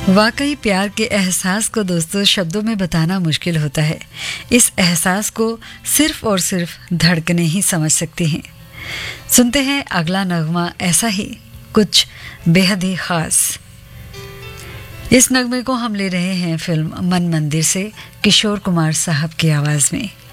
वाकई प्यार के एहसास को दोस्तों शब्दों में बताना मुश्किल होता है। इस एहसास को सिर्फ और सिर्फ धड़कनें ही समझ सकती हैं। सुनते हैं अगला नगमा ऐसा ही कुछ बेहद ही खास। इस नगमे को हम ले रहे हैं फिल्म मन मंदिर से किशोर कुमार साहब की आवाज में।